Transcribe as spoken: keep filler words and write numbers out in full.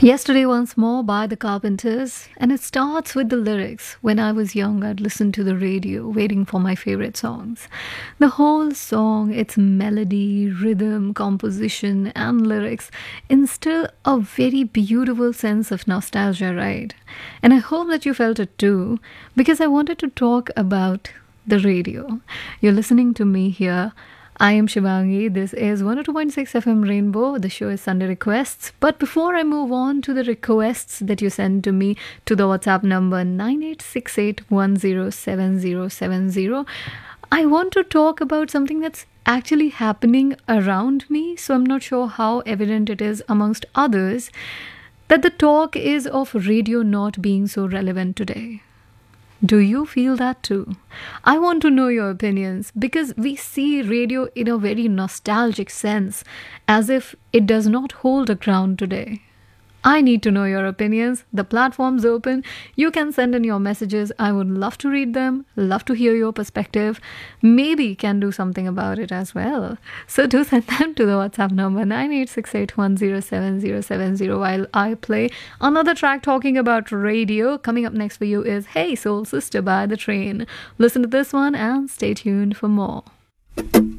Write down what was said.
Yesterday Once More by the Carpenters, and it starts with the lyrics. When I was young, I'd listen to the radio, waiting for my favorite songs. The whole song, its melody, rhythm, composition, and lyrics instill a very beautiful sense of nostalgia, right? And I hope that you felt it too, because I wanted to talk about the radio. You're listening to me here. I am Shivangi. This is one oh two point six F M Rainbow. The show is Sunday Requests. But before I move on to the requests that you send to me to the WhatsApp number nine eight six eight one zero seven zero seven zero, I want to talk about something that's actually happening around me. So I'm not sure how evident it is amongst others that the talk is of radio not being so relevant today. Do you feel that too? I want to know your opinions because we see radio in a very nostalgic sense, as if it does not hold a ground today. I need to know your opinions. The platform's open. You can send in your messages. I would love to read them, love to hear your perspective. Maybe can do something about it as well. So do send them to the WhatsApp number nine eight six eight one zero seven zero seven zero while I play another track talking about radio. Coming up next for you is Hey Soul Sister by The Train. Listen to this one and stay tuned for more.